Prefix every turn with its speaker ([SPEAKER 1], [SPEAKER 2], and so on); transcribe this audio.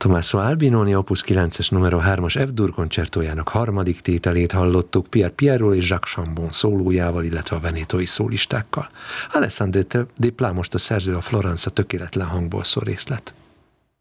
[SPEAKER 1] Tommaso Albinoni Opus 9-es numero 3-as F-dur koncertójának harmadik tételét hallottuk Pier Piero és Jacques Chambon szólójával, illetve a venétói szólistákkal. Alessandro Desplat most a szerző, a Florence a tökéletlen hangból szól részlet.